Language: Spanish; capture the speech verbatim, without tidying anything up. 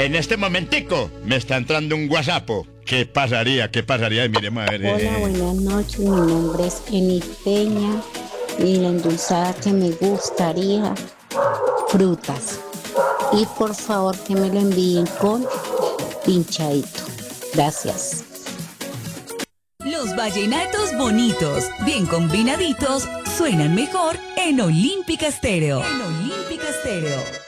En este momentico me está entrando un WhatsApp. ¿Qué pasaría? ¿Qué pasaría? Mire, madre. Hola, buenas noches. Mi nombre es Eni Peña y la endulzada que me gustaría, frutas. Y por favor que me lo envíen con pinchadito. Gracias. Los vallenatos bonitos, bien combinaditos, suenan mejor en Olímpica Estéreo. En Olímpica Estéreo.